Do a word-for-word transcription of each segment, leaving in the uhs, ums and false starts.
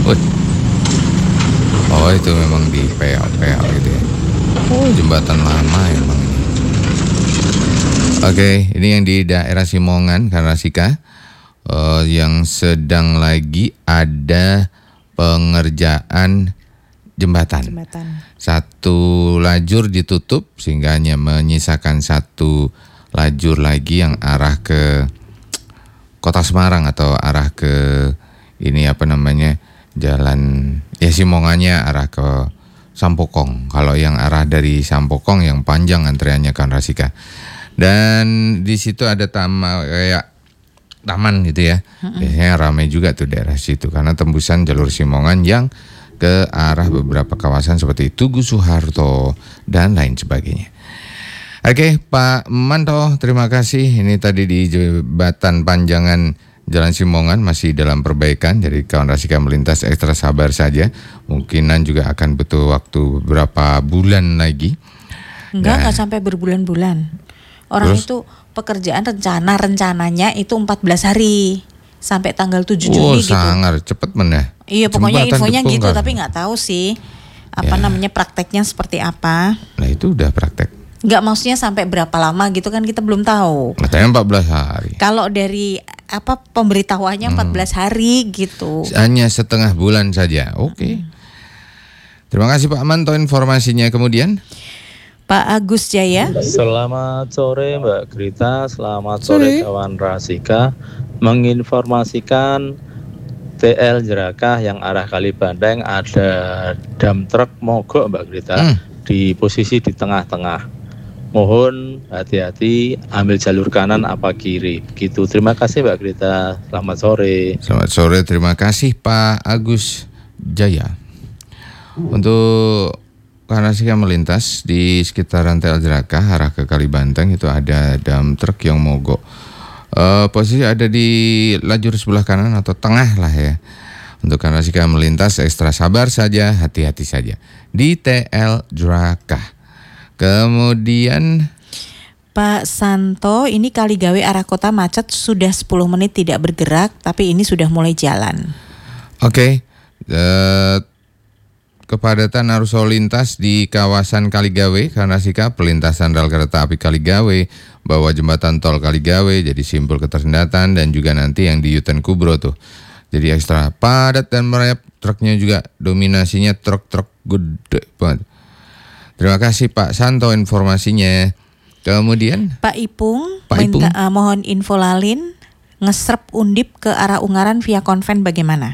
Wih. Oh itu memang di P O P O gitu ya. Oh jembatan lama emang ini. Oke, ini yang di daerah Simongan Karnasika, uh, yang sedang lagi ada pengerjaan jembatan. Jembatan. Satu lajur ditutup sehingga hanya menyisakan satu lajur lagi yang arah ke Kota Semarang atau arah ke ini apa namanya jalan ya Simongannya arah ke Sampokong. Kalau yang arah dari Sampokong yang panjang antreannya Karnasika. Dan di situ ada taman kayak taman gitu ya. Mm-hmm. Biasanya ramai juga tuh daerah situ karena tembusan jalur Simongan yang ke arah beberapa kawasan seperti Tugu Soeharto dan lain sebagainya. Oke, Pak Manto, terima kasih. Ini tadi di jembatan panjangan Jalan Simongan masih dalam perbaikan, jadi kawan Rasika melintas ekstra sabar saja. Mungkinan juga akan butuh waktu beberapa bulan lagi. Enggak, nah, enggak sampai berbulan-bulan. Orang terus? Itu pekerjaan rencana rencananya itu empat belas hari sampai tanggal tujuh Juli oh, gitu. Sangar cepet men. Iya, pokoknya infonya gitu, tapi nggak tahu sih apa ya. namanya prakteknya seperti apa. Nah itu udah praktek. Nggak, maksudnya sampai berapa lama gitu kan kita belum tahu. Katanya empat belas hari. Kalau dari apa pemberitahuannya empat belas hmm. hari gitu. Hanya setengah bulan saja. Oke. Okay. Hmm. Terima kasih Pak Manto informasinya. Kemudian Pak Agus Jaya. Selamat sore Mbak Grita, selamat sore, sore kawan Rasika. Menginformasikan T L Jerakah yang arah Kalibanteng ada dam truk mogok Mbak Grita hmm. di posisi di tengah-tengah. Mohon hati-hati, ambil jalur kanan apa kiri. Begitu. Terima kasih Mbak Grita. Selamat sore. Selamat sore, terima kasih Pak Agus Jaya. Untuk Karnasika melintas di sekitaran T L Jerakah arah ke Kalibanteng itu ada dam truk yang mogok. Uh, posisi ada di lajur sebelah kanan atau tengah lah ya. Untuk Karnasika melintas ekstra sabar saja, hati-hati saja di T L Jerakah. Kemudian Pak Santo, ini Kaligawe arah kota macet sudah sepuluh menit tidak bergerak, tapi ini sudah mulai jalan. Oke. Okay. Uh, Kepadatan arus lalu lintas di kawasan Kaligawe, Karnasika, pelintasan rel kereta api Kaligawe, bawah jembatan tol Kaligawe, jadi simpul ketersendatan, dan juga nanti yang di U-turn Kubro tuh. Jadi ekstra padat dan merayap, truknya juga dominasinya truk-truk gede banget. Terima kasih Pak Santo informasinya. Kemudian Pak Ipung, Pak Ipung. Minta, uh, mohon info lalin, ngesrep Undip ke arah Ungaran via konven bagaimana?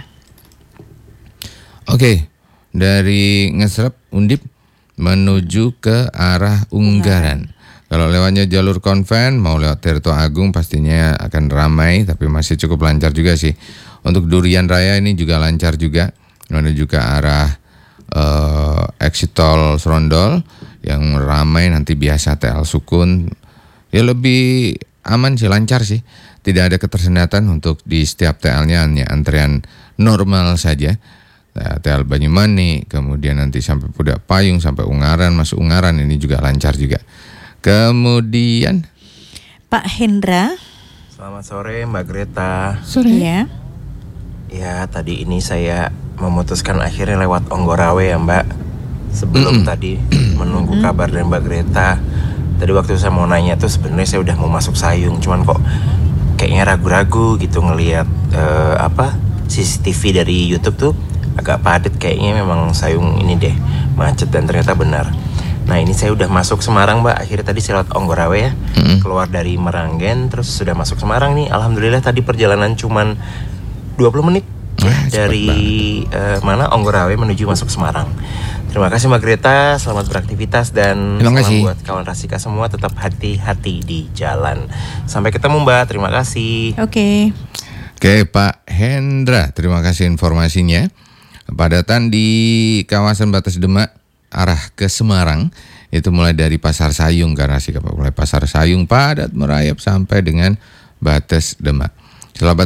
Oke. Okay. Dari Ngesrep Undip menuju ke arah Unggaran. Kalau lewatnya jalur konven mau lewat Tirto Agung pastinya akan ramai, tapi masih cukup lancar juga sih. Untuk Durian Raya ini juga lancar juga menuju ke arah uh, exit tol Serondol yang ramai nanti biasa T L Sukun. Ya lebih aman sih, lancar sih. Tidak ada ketersendatan untuk di setiap T L-nya, hanya antrean normal saja. T L Banyumani, kemudian nanti sampai Pudak Payung, sampai Ungaran, masuk Ungaran ini juga lancar juga. Kemudian Pak Hendra. Selamat sore Mbak Greta. Sore. Ya. Ya, tadi ini saya memutuskan akhirnya lewat Onggorawe ya Mbak. Sebelum mm-hmm. tadi menunggu mm-hmm. kabar dari Mbak Greta. Tadi waktu saya mau nanya tuh sebenarnya saya udah mau masuk Sayung, cuman kok kayaknya ragu-ragu gitu ngelihat uh, apa C C T V dari YouTube tuh agak padat, kayaknya memang Sayung ini deh macet, dan ternyata benar. Nah ini saya udah masuk Semarang Mbak, akhirnya tadi saya lewat Onggorawe ya, hmm. keluar dari Meranggen terus sudah masuk Semarang nih. Alhamdulillah tadi perjalanan cuman dua puluh menit ya, dari uh, mana Onggorawe menuju masuk Semarang. Terima kasih Mbak Greta, selamat beraktivitas dan terima salam kasih. Buat kawan Rasika semua, tetap hati-hati di jalan. Sampai ketemu Mbak, terima kasih. Oke. Okay. Oke Pak Hendra, terima kasih informasinya. Kepadatan di kawasan Batas Demak arah ke Semarang itu mulai dari Pasar Sayung, karena sih mulai Pasar Sayung padat merayap sampai dengan Batas Demak. Selamat